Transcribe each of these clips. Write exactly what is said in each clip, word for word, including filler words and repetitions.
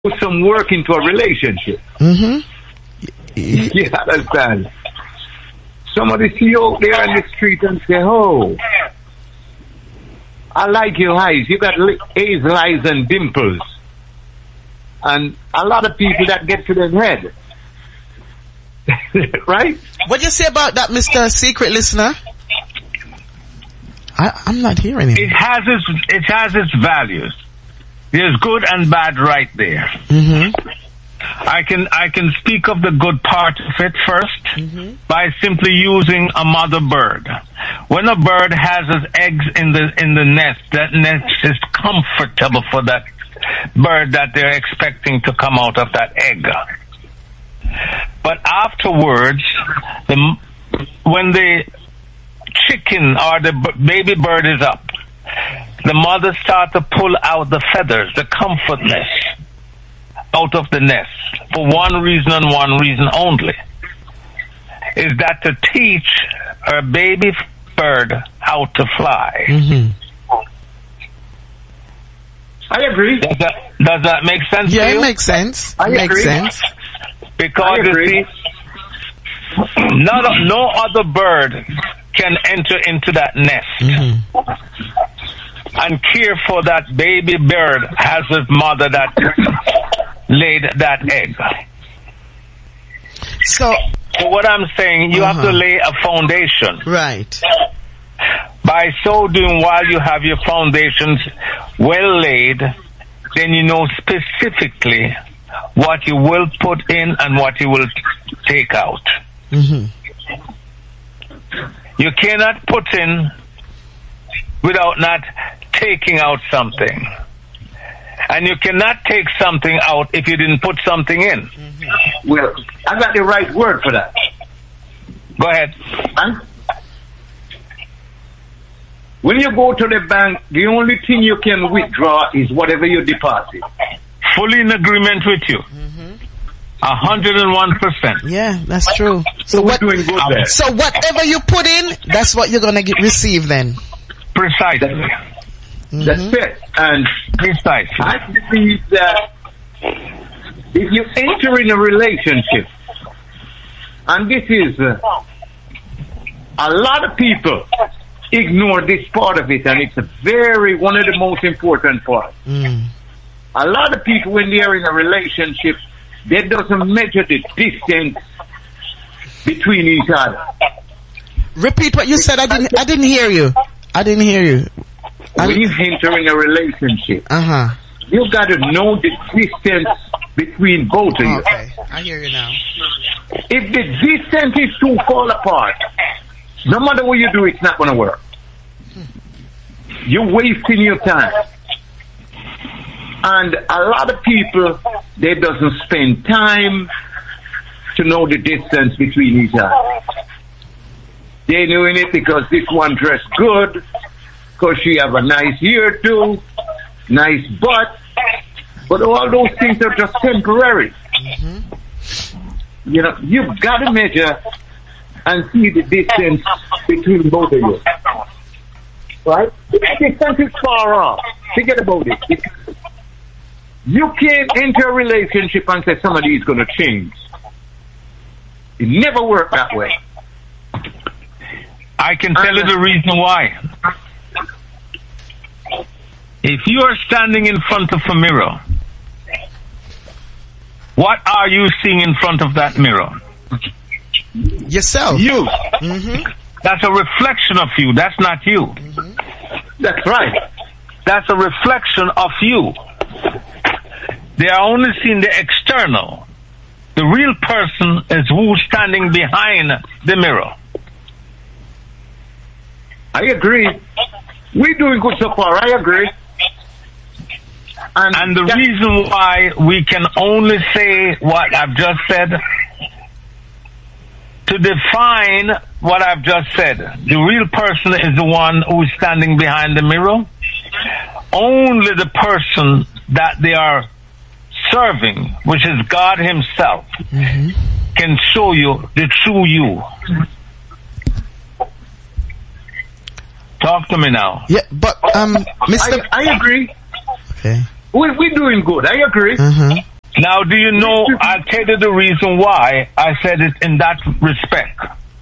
put some work into a relationship. Mm-hmm. You understand? Somebody see you out there on the street and say, oh, I like your eyes. You got li- hazel eyes and dimples. And a lot of people that get to their head. Right? What do you say about that, Mister Secret Listener? I, I'm not hearing it. It has its, it has its values. There's good and bad right there. Mm-hmm. I can I can speak of the good part of it first Mm-hmm. by simply using a mother bird. When a bird has its eggs in the in the nest, that nest is comfortable for that bird that they're expecting to come out of that egg. But afterwards, the when the chicken or the b- baby bird is up, the mother starts to pull out the feathers, the comfortness, out of the nest for one reason and one reason only. Is that to teach her baby bird how to fly. Mm-hmm. I agree. Does that, does that make sense Yeah, to you? it makes sense. I It makes agree. sense. Because I agree. you see, not a, no other bird can enter into that nest Mm-hmm. and care for that baby bird as his mother that laid that egg. So, So what I'm saying, you have to Uh-huh. lay a foundation. right. By so doing, while you have your foundations well laid, then you know specifically what you will put in and what you will t- take out. Mm-hmm. You cannot put in without not taking out something. And you cannot take something out if you didn't put something in. Well, I got the right word for that. Go ahead. Huh? When you go to the bank, the only thing you can withdraw is whatever you deposit. Fully in agreement with you. A hundred and one percent. Yeah, that's true. So We're what? doing good there. So whatever you put in, that's what you're gonna get receive then. Precisely. Mm-hmm. That's it. And Precisely. I believe that if you enter in a relationship, and this is uh, a lot of people ignore this part of it, and it's a very one of the most important parts. Mm. A lot of people, when they are in a relationship, they doesn't measure the distance between each other. Repeat what you said. I didn't. I didn't hear you. I didn't hear you. I When you didn't- enter in a relationship, Uh huh. you got to know the distance between both of you. Okay, I hear you now. If the distance is too far apart, no matter what you do, it's not going to work. You're wasting your time. And a lot of people, they doesn't spend time to know the distance between each other. They're doing it because this one dressed good, because she have a nice hairdo, nice butt, but all those things are just temporary. You know, you've got to measure and see the distance between both of you. Right? If the distance is far off, forget about it. Because you can't enter a relationship and say somebody is going to change. It never worked that way. I can tell you the reason why. If you are standing in front of a mirror, what are you seeing in front of that mirror? Yourself. You. Mm-hmm. That's a reflection of you. That's not you. That's right. That's a reflection of you. They are only seeing the external. The real person is who's standing behind the mirror. I agree. We're doing good so far. I agree. And, And the that- reason why we can only say what I've just said, to define what I've just said, the real person is the one who is standing behind the mirror. Only the person that they are serving, which is God Himself, Mm-hmm. can show you the true you. Talk to me now. Yeah, but um, Mister I, I agree. Okay. We, we're doing good. I agree. Uh huh. Now, do you know, I'll tell you the reason why I said it in that respect.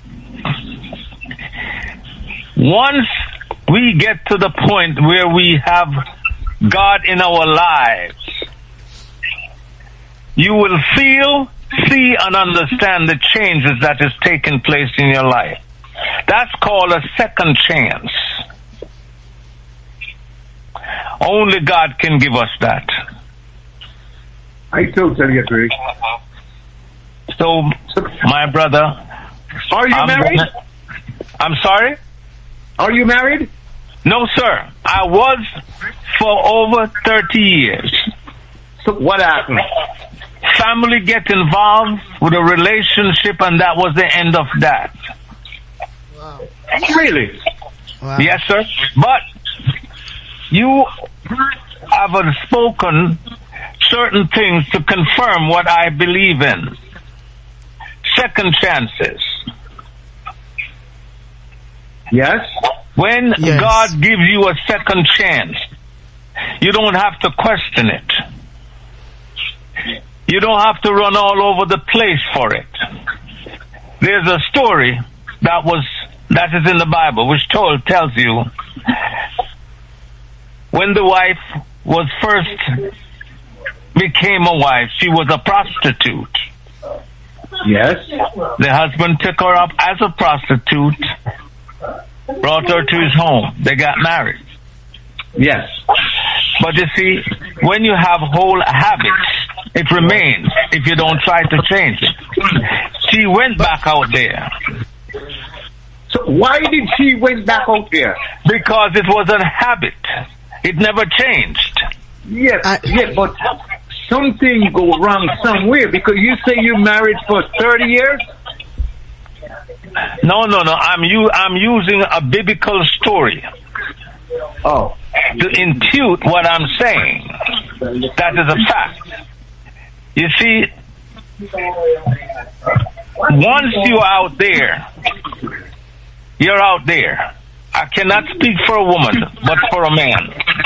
Once we get to the point where we have God in our lives, you will feel, see, and understand the changes that is taking place in your life. That's called a second chance. Only God can give us that. I totally agree. So, my brother, Are you I'm married? gonna- I'm sorry? Are you married? No, sir. I was for over thirty years. So what happened? Family get involved with a relationship, and that was the end of that. Really? Wow. Yes, sir. But you have spoken certain things to confirm what I believe in. Second chances. Yes. When Yes. God gives you a second chance, you don't have to question it. You don't have to run all over the place for it. There's a story that was that is in the Bible which told tells you when the wife was first became a wife, she was a prostitute. Yes. The husband took her up as a prostitute, brought her to his home. They got married. Yes. But you see, when you have whole habits, it remains if you don't try to change it. She went back out there So why did she went back out there? because it was a habit. It never changed. Yes. I- yeah, but something go wrong somewhere because you say you married for thirty years. No, no, no. I'm u- I'm using a biblical story Oh. to impute what I'm saying. That is a fact. You see, once you're out there, you're out there. I cannot speak for a woman, but for a man.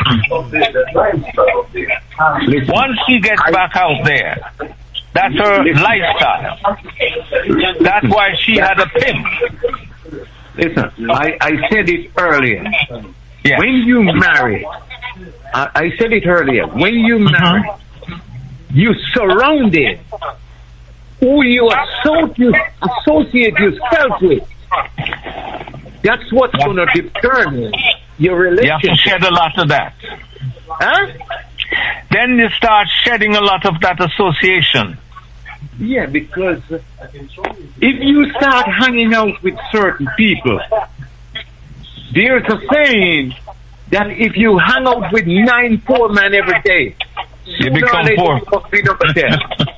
Listen, Once she gets back out there, that's her lifestyle. That's why she had a pimp. listen. I, I said it earlier. Yeah. When you marry, I, I said it earlier. When you marry, you surrounded who you associate, associate yourself with. That's what's going to determine your You have to relationship. shed a lot of that. Huh? Then you start shedding a lot of that association. Yeah, because if you start hanging out with certain people, there's a saying that if you hang out with nine poor men every day, You become sooner or later poor. you must be number ten.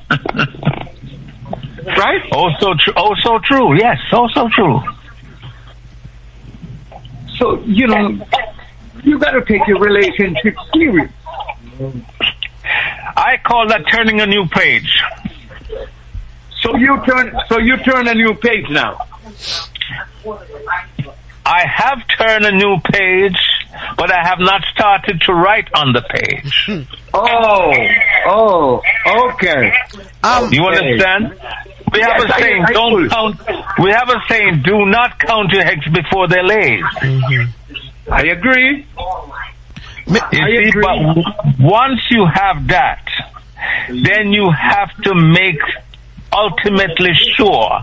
Right? Oh, so true. Oh, so true. Yes, so so true. So, you know, you got to take your relationship serious. I call that turning a new page. So you turn, so you turn a new page now. I have turned a new page, but I have not started to write on the page. Oh, oh, okay. Um, You understand? We have Yes, a I- saying, I don't fully- count. We have a saying, do not count your eggs before they're laid. I agree. You I see, agree. but w- once you have that, then you have to make ultimately sure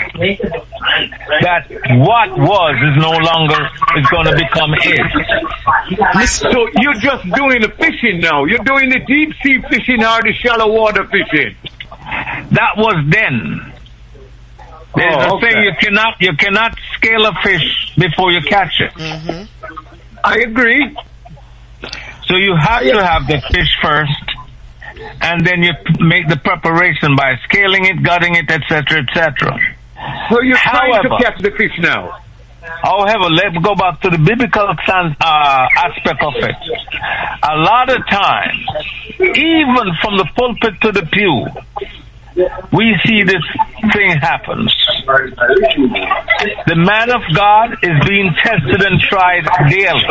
that what was is no longer is going to become is. So you're just doing the fishing now. You're doing the deep sea fishing or the shallow water fishing. That was then. There's Oh, a okay. saying you cannot you cannot scale a fish before you catch it. I agree. So you have to have the fish first, and then you p- make the preparation by scaling it, gutting it, et cetera, et cetera. So you're trying However- to catch the fish now. However, let's go back to the biblical sans- uh, aspect of it. A lot of times, even from the pulpit to the pew, we see this thing happens. The man of God is being tested and tried daily.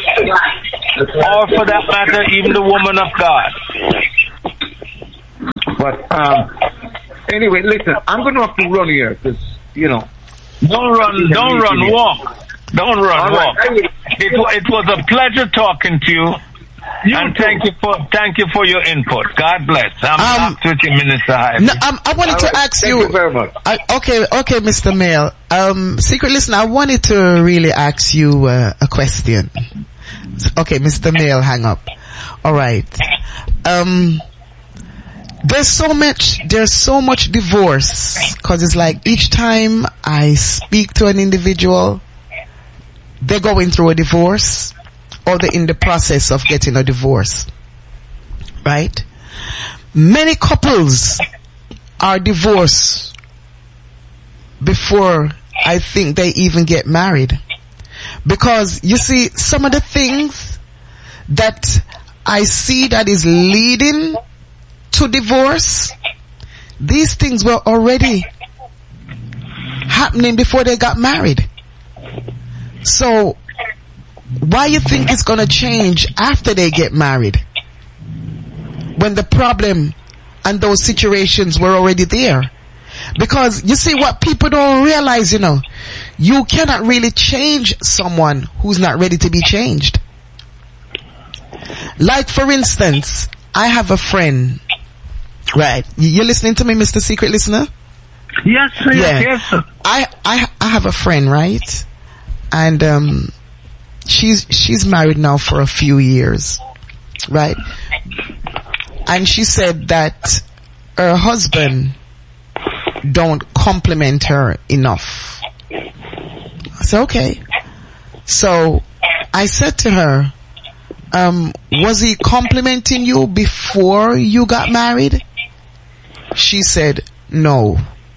Or for that matter, even the woman of God. But um, anyway, listen, I'm going to have to run here because, you know. Don't run, don't run, walk. Don't run, All walk. right, It, wa- it was a pleasure talking to you. You and too. thank you for thank you for your input. God bless. I'm Um, up with you, Minister Hyde. No, um, I wanted All to right, ask thank you very much. I, okay, okay, Mister Mail. Um, secret listener, I wanted to really ask you uh, a question. Okay, Mister Mail, hang up. All right. Um, there's so much, there's so much divorce because it's like each time I speak to an individual, they're going through a divorce or they're in the process of getting a divorce. Right? Many couples are divorced before I think they even get married. Because you see, some of the things that I see that is leading to divorce, these things were already happening before they got married. So, why you think it's gonna change after they get married? When the problem and those situations were already there. Because you see what people don't realize, you know, you cannot really change someone who's not ready to be changed. Like for instance, I have a friend, right? You're listening to me, Mister Secret Listener? Yes, sir. Yeah. Yes, sir. I, I, I have a friend, right? And, um, she's, she's married now for a few years, right? And she said that her husband don't compliment her enough. I said, okay. So I said to her, um, was he complimenting you before you got married? She said, no.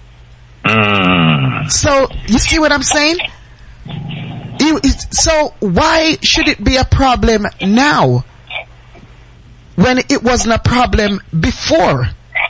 Mm. So you see what I'm saying? You- it- So why should it be a problem now when it wasn't a problem before?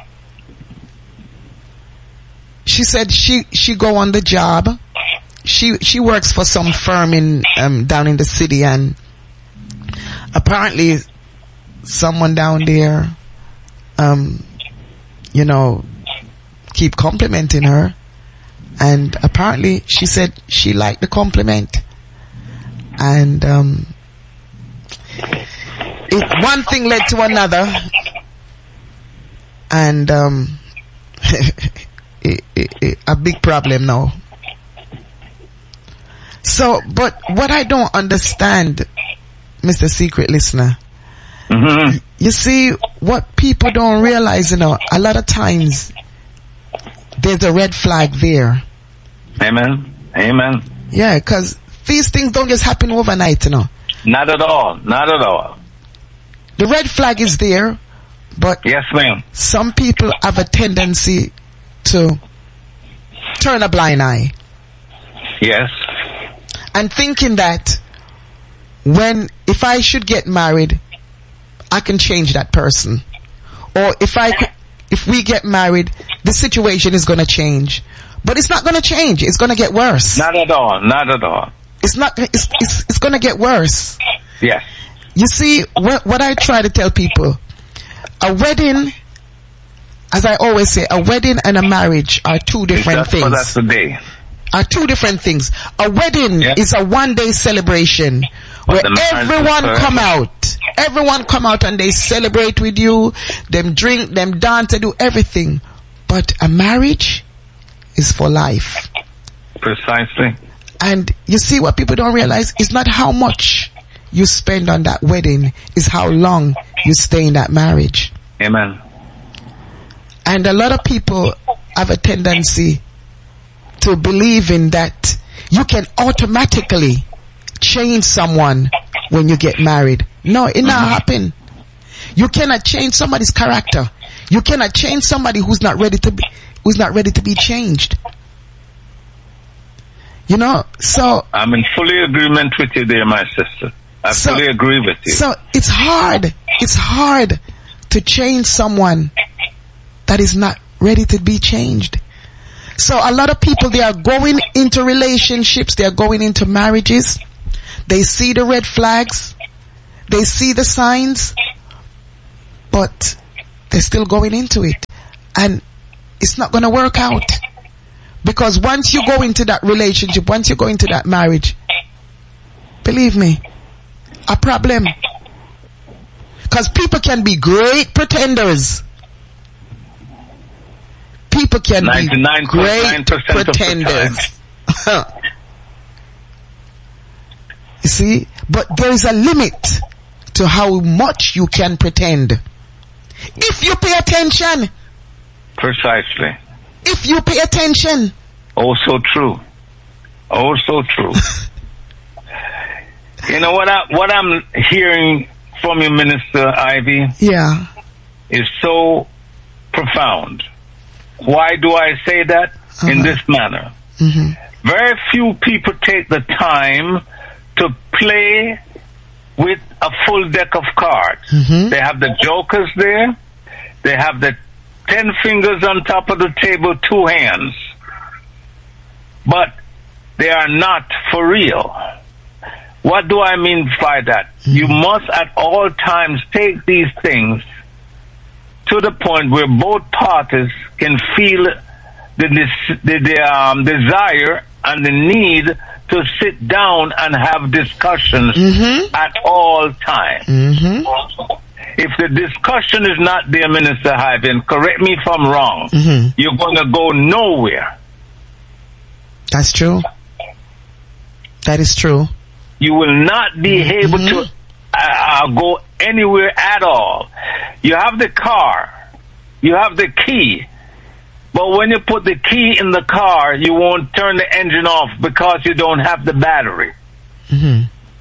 She said she, she go on the job. She, she works for some firm in, um, down in the city, and apparently someone down there, um, you know, keep complimenting her. And apparently she said she liked the compliment. And, um, it, one thing led to another. And, um, it, it, it, a big problem now. So, but what I don't understand, Mister Secret Listener, Mm-hmm. you see, what people don't realize, you know, a lot of times there's a red flag there. Amen. Amen. Yeah, because these things don't just happen overnight, you know. Not at all. Not at all. The red flag is there, but Yes, ma'am. some people have a tendency to turn a blind eye Yes. and thinking that when, if I should get married, I can change that person. Or if I could, if we get married, the situation is going to change. But it's not going to change. It's going to get worse. Not at all. Not at all. It's not, it's, it's, it's going to get worse. Yes. You see, what, what I try to tell people, a wedding, as I always say, a wedding and a marriage are two different That's for things. that's the day. Are two different things. A wedding Yeah. is a one day celebration where the marriage everyone is, uh, come out. Everyone come out and they celebrate with you. Them drink, them dance, they do everything. But a marriage is for life. Precisely. And you see, what people don't realize is not how much you spend on that wedding, is how long you stay in that marriage. Amen. And a lot of people have a tendency to believe in that you can automatically change someone when you get married. No, it not happen. You cannot change somebody's character. You cannot change somebody who's not ready to be, who's not ready to be changed. You know, so, I'm in fully agreement with you there, my sister. I So- fully agree with you. so it's hard. It's hard to change someone that is not ready to be changed. So a lot of people, they are going into relationships, they are going into marriages, they see the red flags, they see the signs, but they're still going into it. And it's not going to work out. Because once you go into that relationship, once you go into that marriage, believe me, a problem. Because people can be great pretenders. People can be great pretenders. You see? But there is a limit to how much you can pretend. If you pay attention. Precisely. If you pay attention. Oh, so true. Oh, so true. You know what I, what I'm hearing from you, Minister Ivy? Yeah. Is so profound. Why do I say that? Uh-huh. In this manner. Mm-hmm. Very few people take the time to play with a full deck of cards. Mm-hmm. They have the jokers there. They have the ten fingers on top of the table, two hands. But they are not for real. What do I mean by that? Mm-hmm. You must at all times take these things to the point where both parties can feel the, the, the um, desire and the need to sit down and have discussions mm-hmm. at all times. Mm-hmm. If the discussion is not there, Minister Ivy, and correct me if I'm wrong, mm-hmm. you're going to go nowhere. That's true. That is true. You will not be mm-hmm. able to uh, go anywhere at all. You have the car. You have the key. But when you put the key in the car, you won't turn the engine off because you don't have the battery. Mm-hmm.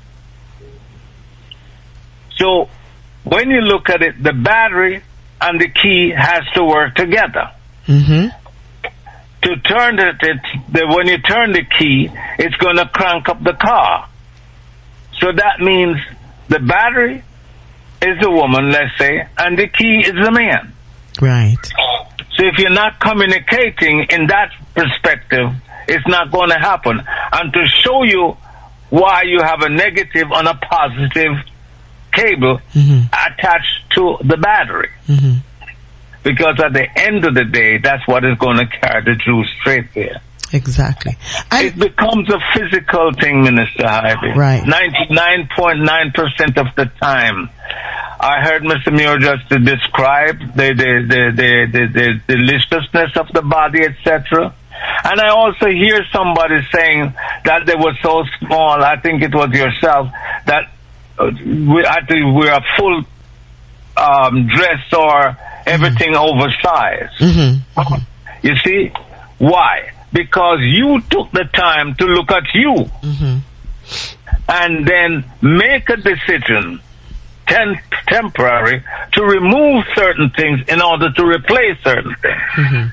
So when you look at it, the battery and the key has to work together. Mm-hmm. To turn it, it the, when you turn the key, it's going to crank up the car. So that means the battery is the woman, let's say, and the key is the man. Right. So if you're not communicating in that perspective, it's not going to happen. And to show you why you have a negative and a positive cable mm-hmm. attached to the battery. Mm-hmm. Because at the end of the day, that's what is going to carry the juice straight there. Exactly. And it becomes a physical thing, Minister Ivy. Right. ninety-nine point nine percent of the time. I heard Mister Muir just to describe the the, the, the, the, the deliciousness of the body, et cetera. And I also hear somebody saying that they were so small, I think it was yourself, that uh, we, I think we're a full um, dress or everything mm-hmm. oversized. Mm-hmm. Mm-hmm. You see? Why? Because you took the time to look at you mm-hmm. and then make a decision, ten- temporary, to remove certain things in order to replace certain things. Mm-hmm.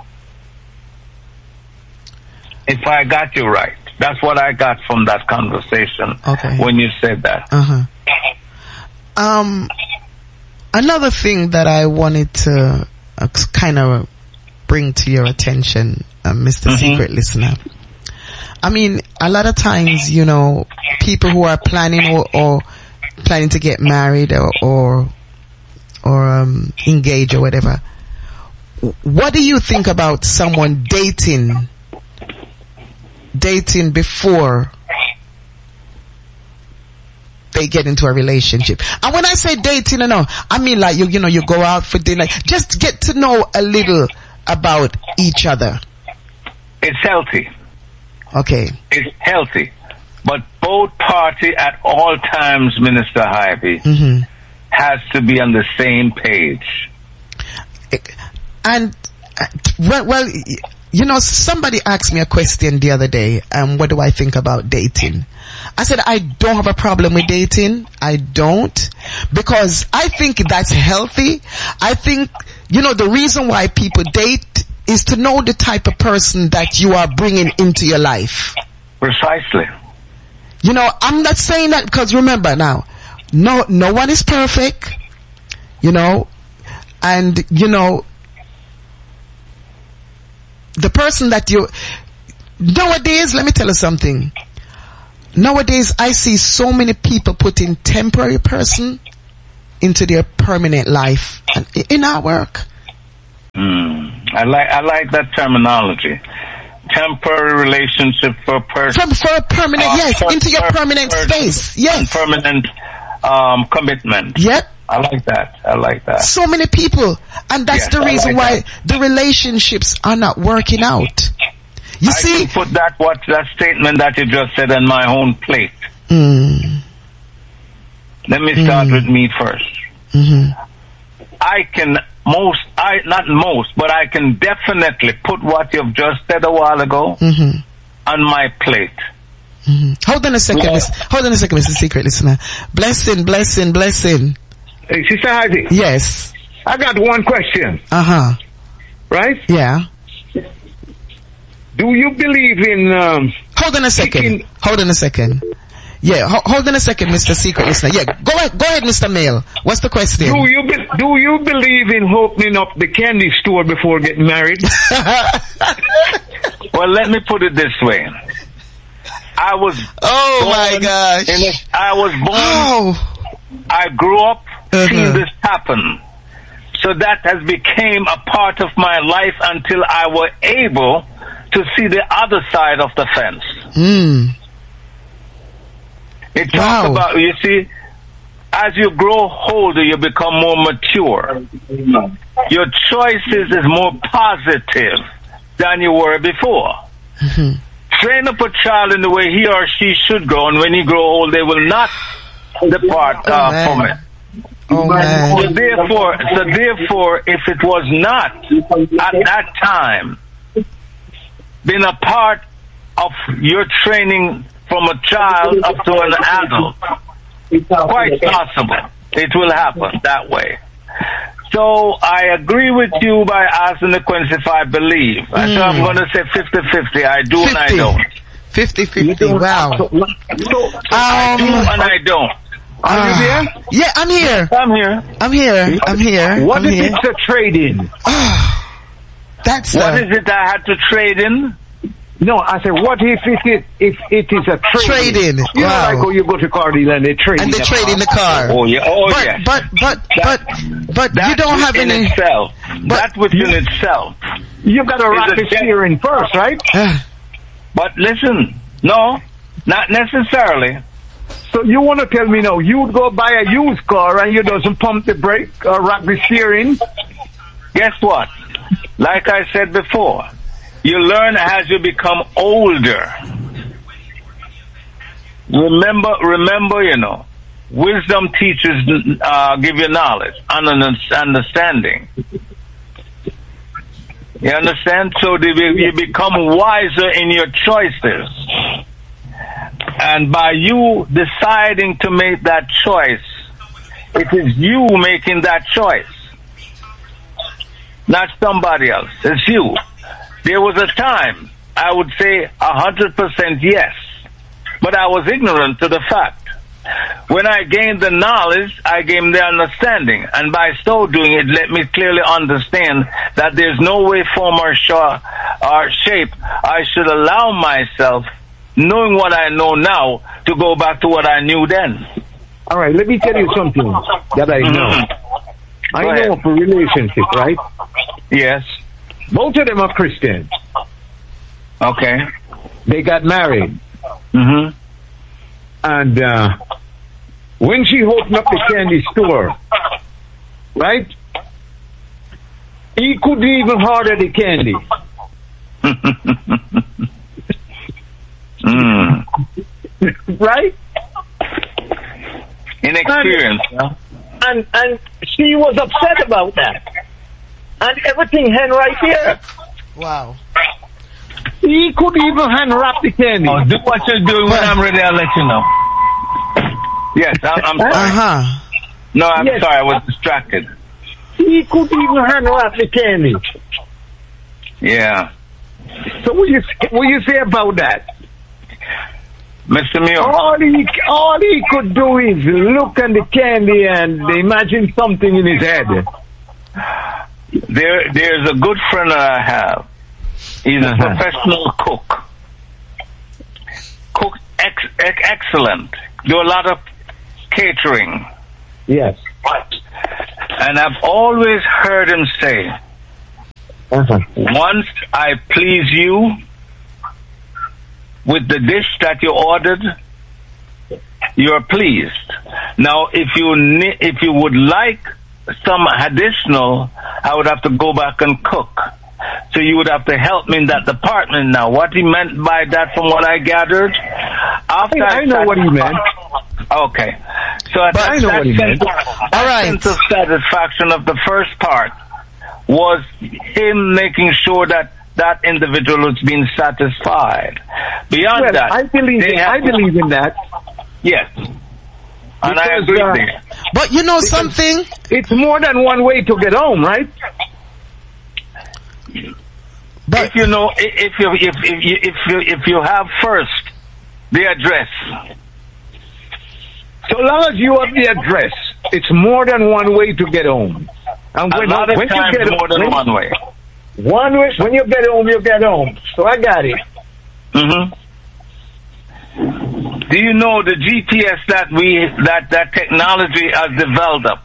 If I got you right. That's what I got from that conversation okay. when you said that. Uh-huh. Um, another thing that I wanted to uh, kind of bring to your attention, uh, Mister Mm-hmm. Secret Listener. I mean, a lot of times, you know, people who are planning or, or planning to get married or or, or um, engage or whatever. What do you think about someone dating, dating before they get into a relationship? And when I say dating, you know, I mean like you, you know, you go out for dinner, just get to know a little about each other. It's healthy. Okay. It's healthy. But both parties at all times, Minister Ivy, mm-hmm. has to be on the same page. And, uh, well, well, you know, somebody asked me a question the other day, um, what do I think about dating? I said, I don't have a problem with dating. I don't. Because I think that's healthy. I think, you know, the reason why people date is to know the type of person that you are bringing into your life. Precisely. You know, I'm not saying that because remember now, no, no one is perfect, you know, and, you know, the person that you, nowadays, let me tell you something. Nowadays, I see so many people putting temporary person into their permanent life and in our work. Mm. I like I like that terminology. Temporary relationship for a person. From for a permanent, uh, yes, per, into your per, permanent per, space, yes. Permanent um, commitment. Yep. I like that. I like that. So many people, and that's yes, the reason like why that. The relationships are not working out. You I see, can put that what that statement that you just said on my own plate. Mm. Let me start mm. with me first. Mm-hmm. I can most, I not most, but I can definitely put what you've just said a while ago mm-hmm. on my plate. Mm-hmm. Hold on a second, yeah. Miss, hold on a second, Mister Secret Listener. Blessing, blessing, blessing. Hey, Sister Heidi. Yes. I got one question. Uh huh. Right? Yeah. Do you believe in? Um, hold on a second. Speaking... Hold on a second. Yeah, ho- hold on a second, Mister Secret Listener. Yeah, go ahead, go ahead, Mister Mail. What's the question? Do you be- do you believe in opening up the candy store before getting married? Well, let me put it this way. I was. Oh my gosh! In a, I was born. Oh. I grew up uh-huh. seeing this happen, so that has became a part of my life until I was able to see the other side of the fence. Mm. It talks wow. about, you see, as you grow older, you become more mature. Your choices is more positive than you were before. Mm-hmm. Train up a child in the way he or she should go, and when he grow old, they will not depart uh, oh, from it. Oh, man. So therefore, so therefore, if it was not at that time been a part of your training from a child up to an adult, quite possible it will happen that way. So I agree with you by asking the question if I believe. Mm. I so I'm going to say fifty-fifty. I do fifty. And I don't. fifty-fifty, wow. So, so um, I do and I don't. Are uh, you there? Yeah, I'm here. I'm here. I'm here. I'm here. What I'm if here. it's a trade-in? That's what a... is it I had to trade in? No, I said, what if it is, if it is a trade-in? Trade-in, you wow. know, like, oh, you go to car dealer and they trade and in they the trade car. in the car. Oh, yeah. Oh, but, yes. But, but, that, but, but, but you don't have any... itself. But, that within you, itself. You got to wrap the steering first, right? But listen, no, not necessarily. So you want to tell me, no, you would go buy a used car and you doesn't pump the brake or wrap the steering? Guess what? Like I said before, you learn as you become older. Remember, remember, you know, wisdom teachers uh, give you knowledge and understanding. You understand? So you become wiser in your choices. And by you deciding to make that choice, it is you making that choice, not somebody else. It's you. There was a time, I would say a hundred percent yes, but I was ignorant to the fact. When I gained the knowledge, I gained the understanding, and by so doing it, let me clearly understand that there's no way, form, or, sh- or shape I should allow myself, knowing what I know now, to go back to what I knew then. All right, let me tell you something that I know. Mm-hmm. I know of a relationship, right? Yes. Both of them are Christian. Okay. They got married. Mm-hmm. And uh, when she opened up the candy store, right, he couldn't even order the candy. mm. Right? Inexperience. And, and and she was upset about that. And everything hand right there. Wow. He could even hand wrap the candy. Oh, do what you're doing. When I'm ready, I'll let you know. Yes, I'm, I'm sorry. Uh-huh. No, I'm yes. sorry. I was distracted. He could even hand wrap the candy. Yeah. So what you what you say about that? Mister Muir. All he, all he could do is look at the candy and imagine something in his head. There, there's a good friend that I have. He's a professional cook. Cook ex, ex, excellent. Do a lot of catering. Yes. And I've always heard him say, Uh-huh. Once I please you with the dish that you ordered, you're pleased. Now, if you ne- if you would like some additional, I would have to go back and cook. So you would have to help me in that department now. What he meant by that, from what I gathered, after I, I know what he meant. Okay, so at But I know that what he sense, meant. that All right. sense of satisfaction of the first part was him making sure that that individual was being satisfied. Beyond Well, that, I believe they in, have I to- believe in that. Yes, and I Because, agree uh, there. But you know something? It's more than one way to get home, right? But If you know, i- if you if if you if you if you have first the address, So long as you have the address, it's more than one way to get home. And a when, lot of when times you get more than when, one way. one way, when you get home, you get home. So I got it. hmm Do you know the G P S that we that that technology has developed?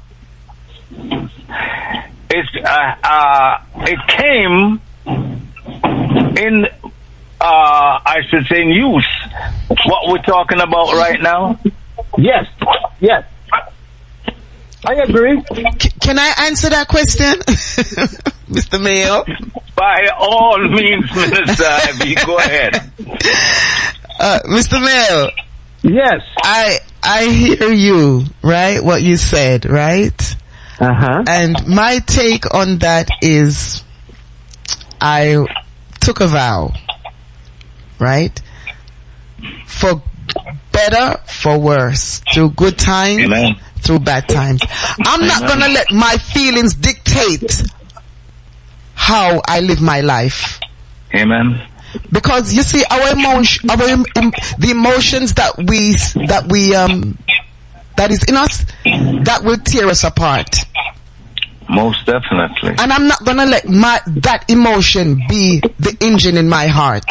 It's uh, uh, it came in uh, I should say in use. What we're talking about right now. Yes, yes. I agree. c- can I answer that question, Mister Mayo? By all means, Minister Ivy, go ahead. Uh, Mister Mayo, Yes. I I hear you, right? What you said, right? Uh huh. And my take on that is, I took a vow, right? For better, for worse, through good times, Amen. through bad times. I'm not Amen. gonna let my feelings dictate how I live my life. Amen. Because you see, our emotion, our em- em- the emotions that we that we um that is in us, that will tear us apart. Most definitely. And I'm not gonna let my that emotion be the engine in my heart.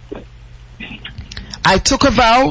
I took a vow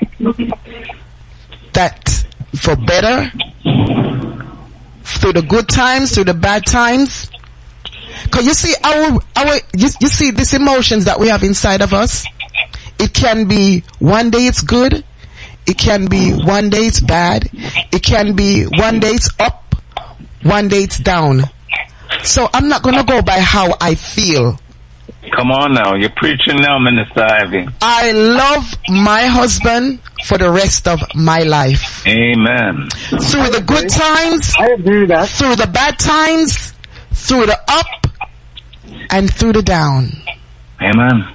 that for better, through the good times, through the bad times. Cause you see, our our you, you see these emotions that we have inside of us. It can be one day it's good, it can be one day it's bad, it can be one day it's up, one day it's down. So I'm not gonna go by how I feel. Come on now, you're preaching now, Minister Ivy. I love my husband for the rest of my life. Amen. Through the good times, I agree with that. through the bad times, through the up, and through the down. Amen.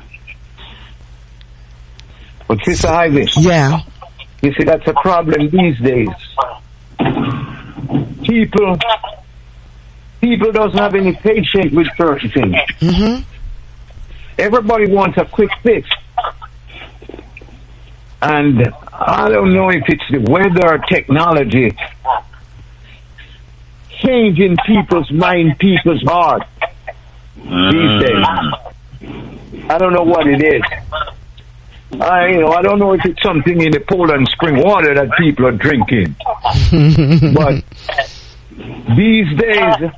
But Sister Ivy, Yeah. you see, that's a problem these days. People, people doesn't have any patience with certain things. Mhm. Everybody wants a quick fix. And I don't know if it's the weather or technology changing people's mind, people's heart these days. I don't know what it is. I, you know, I don't know if it's something in the Poland spring water that people are drinking. But these days,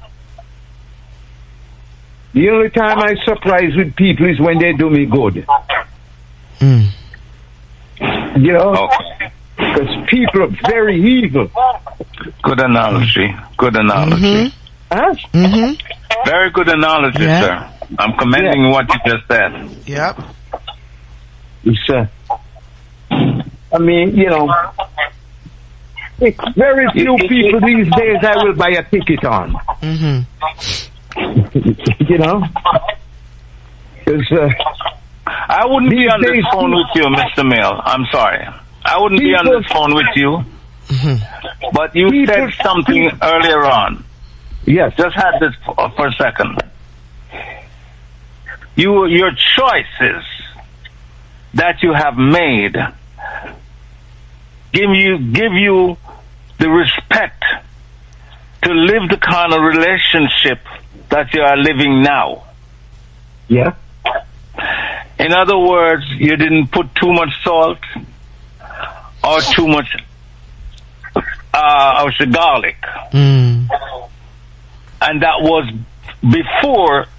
the only time I surprise with people is when they do me good. Mm. You know? Okay. Because people are very evil. Good analogy. Good analogy. Huh? Mhm. Very good analogy, Yeah. sir. I'm commending what you just said. Yep. It's, uh, I mean, you know, it's very few people these days I will buy a ticket on. Mhm. You know? Because, uh, I wouldn't be These on this days- phone with you, Mister Mail. I'm sorry. I wouldn't be on People- this phone with you. Mhm. But you People- said something earlier on. yes. Just had this for, for a second. You, your choices that you have made give you give you the respect to live the kind of relationship that you are living now. Yeah. In other words, you didn't put too much salt or too much uh, or garlic. Mm. And that was before